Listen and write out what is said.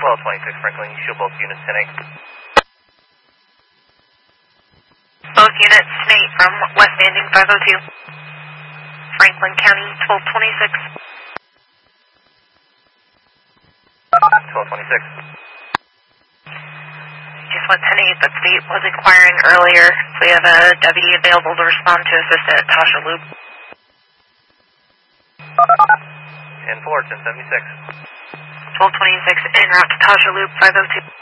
1226 Franklin, you show both units 10-8. Both units 10-8 from West Banding 502. Franklin County 1226. 1226. Just let 10-8 that state was inquiring earlier. So we have a deputy available to respond to assist at Tasha Loop. 10-4, 1076. 1226 en route to Tasha Loop 502.